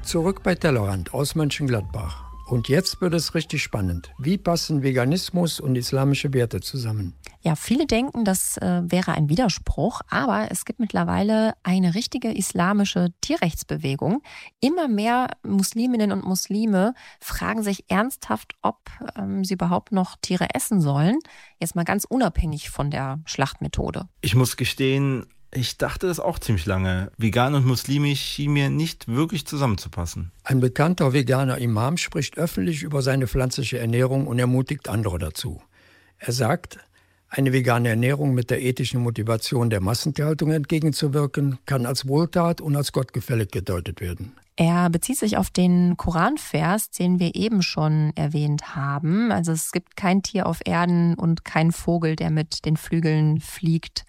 Zurück bei Tellerrand aus Mönchengladbach. Und jetzt wird es richtig spannend. Wie passen Veganismus und islamische Werte zusammen? Ja, viele denken, das wäre ein Widerspruch, aber es gibt mittlerweile eine richtige islamische Tierrechtsbewegung. Immer mehr Musliminnen und Muslime fragen sich ernsthaft, ob sie überhaupt noch Tiere essen sollen. Jetzt mal ganz unabhängig von der Schlachtmethode. Ich muss gestehen, ich dachte das auch ziemlich lange. Vegan und muslimisch schien mir nicht wirklich zusammenzupassen. Ein bekannter veganer Imam spricht öffentlich über seine pflanzliche Ernährung und ermutigt andere dazu. Er sagt, eine vegane Ernährung mit der ethischen Motivation der Massentierhaltung entgegenzuwirken, kann als Wohltat und als gottgefällig gedeutet werden. Er bezieht sich auf den Koranvers, den wir eben schon erwähnt haben. Also es gibt kein Tier auf Erden und kein Vogel, der mit den Flügeln fliegt,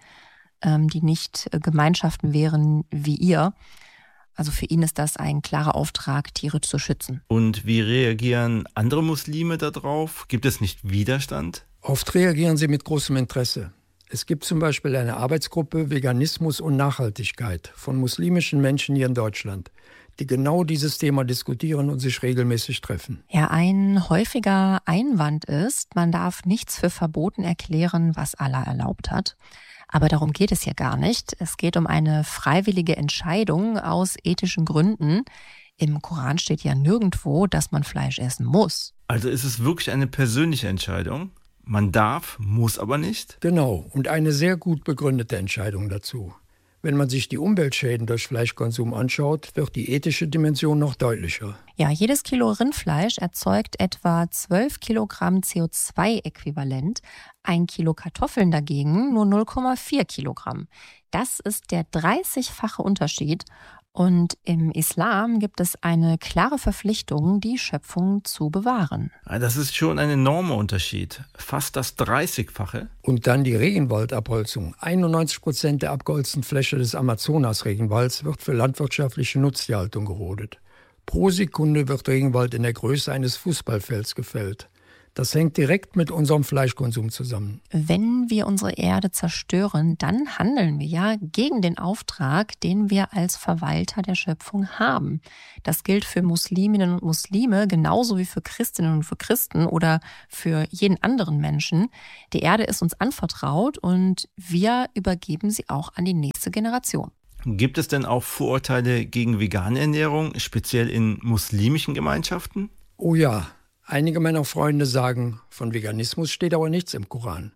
die nicht Gemeinschaften wären wie ihr. Also für ihn ist das ein klarer Auftrag, Tiere zu schützen. Und wie reagieren andere Muslime darauf? Gibt es nicht Widerstand? Oft reagieren sie mit großem Interesse. Es gibt zum Beispiel eine Arbeitsgruppe Veganismus und Nachhaltigkeit von muslimischen Menschen hier in Deutschland, die genau dieses Thema diskutieren und sich regelmäßig treffen. Ja, ein häufiger Einwand ist, man darf nichts für verboten erklären, was Allah erlaubt hat. Aber darum geht es hier gar nicht. Es geht um eine freiwillige Entscheidung aus ethischen Gründen. Im Koran steht ja nirgendwo, dass man Fleisch essen muss. Also ist es wirklich eine persönliche Entscheidung? Man darf, muss aber nicht? Genau, und eine sehr gut begründete Entscheidung dazu. Wenn man sich die Umweltschäden durch Fleischkonsum anschaut, wird die ethische Dimension noch deutlicher. Ja, jedes Kilo Rindfleisch erzeugt etwa 12 Kilogramm CO2-Äquivalent. 1 Kilo Kartoffeln dagegen nur 0,4 Kilogramm. Das ist der 30-fache Unterschied. Und im Islam gibt es eine klare Verpflichtung, die Schöpfung zu bewahren. Das ist schon ein enormer Unterschied. Fast das 30-fache. Und dann die Regenwaldabholzung. 91% der abgeholzten Fläche des Amazonas-Regenwalds wird für landwirtschaftliche Nutztierhaltung gerodet. Pro Sekunde wird Regenwald in der Größe eines Fußballfelds gefällt. Das hängt direkt mit unserem Fleischkonsum zusammen. Wenn wir unsere Erde zerstören, dann handeln wir ja gegen den Auftrag, den wir als Verwalter der Schöpfung haben. Das gilt für Musliminnen und Muslime genauso wie für Christinnen und für Christen oder für jeden anderen Menschen. Die Erde ist uns anvertraut und wir übergeben sie auch an die nächste Generation. Gibt es denn auch Vorurteile gegen vegane Ernährung, speziell in muslimischen Gemeinschaften? Oh ja. Einige meiner Freunde sagen, von Veganismus steht aber nichts im Koran.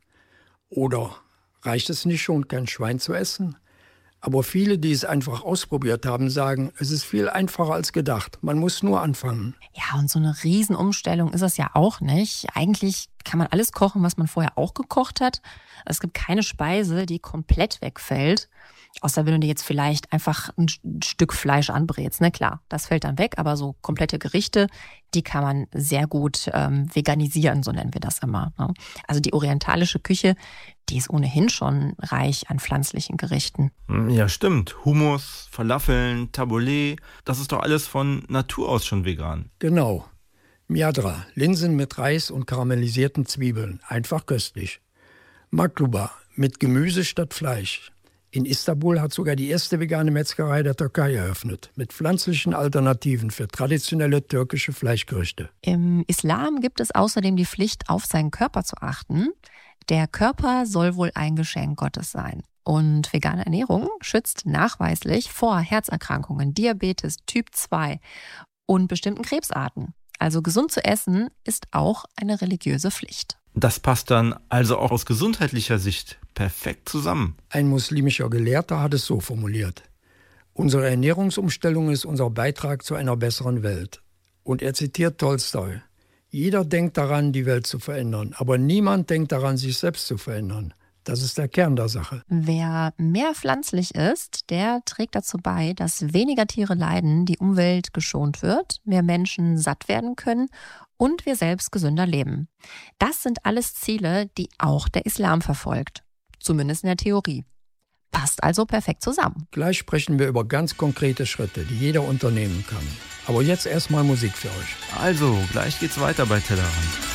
Oder reicht es nicht schon, kein Schwein zu essen? Aber viele, die es einfach ausprobiert haben, sagen, es ist viel einfacher als gedacht. Man muss nur anfangen. Ja, und so eine Riesenumstellung ist es ja auch nicht. Eigentlich kann man alles kochen, was man vorher auch gekocht hat. Es gibt keine Speise, die komplett wegfällt. Außer wenn du dir jetzt vielleicht einfach ein Stück Fleisch anbrätst. Ne, klar, das fällt dann weg. Aber so komplette Gerichte, die kann man sehr gut veganisieren, so nennen wir das immer. Ne? Also die orientalische Küche, die ist ohnehin schon reich an pflanzlichen Gerichten. Ja, stimmt. Hummus, Falafeln, Tabbouleh, das ist doch alles von Natur aus schon vegan. Genau. Miadra, Linsen mit Reis und karamellisierten Zwiebeln. Einfach köstlich. Makluba, mit Gemüse statt Fleisch. In Istanbul hat sogar die erste vegane Metzgerei der Türkei eröffnet, mit pflanzlichen Alternativen für traditionelle türkische Fleischgerichte. Im Islam gibt es außerdem die Pflicht, auf seinen Körper zu achten. Der Körper soll wohl ein Geschenk Gottes sein. Und vegane Ernährung schützt nachweislich vor Herzerkrankungen, Diabetes, Typ 2 und bestimmten Krebsarten. Also gesund zu essen ist auch eine religiöse Pflicht. Das passt dann also auch aus gesundheitlicher Sicht perfekt zusammen. Ein muslimischer Gelehrter hat es so formuliert. Unsere Ernährungsumstellung ist unser Beitrag zu einer besseren Welt. Und er zitiert Tolstoi. Jeder denkt daran, die Welt zu verändern, aber niemand denkt daran, sich selbst zu verändern. Das ist der Kern der Sache. Wer mehr pflanzlich isst, der trägt dazu bei, dass weniger Tiere leiden, die Umwelt geschont wird, mehr Menschen satt werden können und wir selbst gesünder leben. Das sind alles Ziele, die auch der Islam verfolgt. Zumindest in der Theorie. Passt also perfekt zusammen. Gleich sprechen wir über ganz konkrete Schritte, die jeder unternehmen kann. Aber jetzt erstmal Musik für euch. Also, gleich geht's weiter bei Tellerrand.